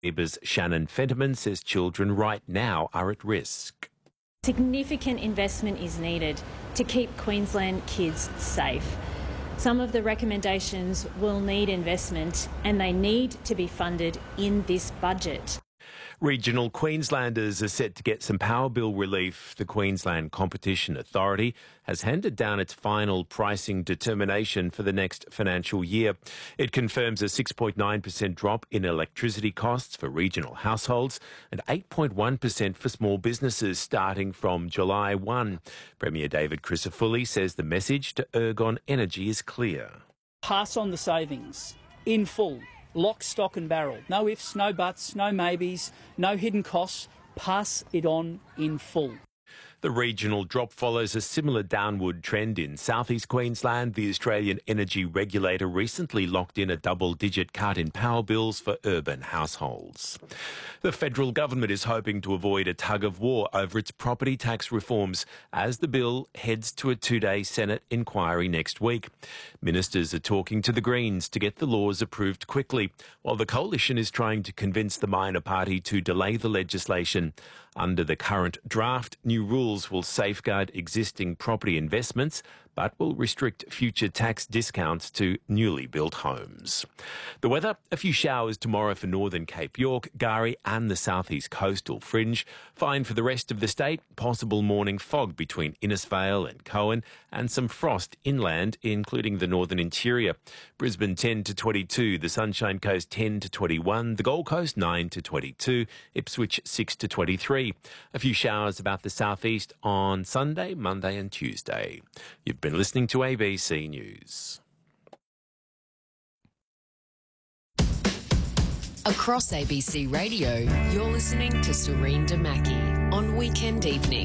Labor's Shannon Fentiman says children right now are at risk. Significant investment is needed to keep Queensland kids safe. Some of the recommendations will need investment and they need to be funded in this budget. Regional Queenslanders are set to get some power bill relief. The Queensland Competition Authority has handed down its final pricing determination for the next financial year. It confirms a 6.9% drop in electricity costs for regional households and 8.1% for small businesses starting from July 1. Premier David Crisafulli says the message to Ergon Energy is clear. Pass on the savings in full. Lock, stock and barrel. No ifs, no buts, no maybes, no hidden costs. Pass it on in full. The regional drop follows a similar downward trend in southeast Queensland. The Australian Energy Regulator recently locked in a double-digit cut in power bills for urban households. The federal government is hoping to avoid a tug-of-war over its property tax reforms as the bill heads to a two-day Senate inquiry next week. Ministers are talking to the Greens to get the laws approved quickly, while the coalition is trying to convince the minor party to delay the legislation. Under the current draft, new rules will safeguard existing property investments but will restrict future tax discounts to newly built homes. The weather, a few showers tomorrow for northern Cape York, K'gari and the southeast coastal fringe. Fine for the rest of the state, possible morning fog between Innisfail and Cohen and some frost inland, including the northern interior. Brisbane 10 to 22, the Sunshine Coast 10 to 21, the Gold Coast 9 to 22, Ipswich 6 to 23. A few showers about the southeast on Sunday, Monday and Tuesday. You've been listening to ABC News. Across ABC Radio, you're listening to Serene Damaki on Weekend Evening.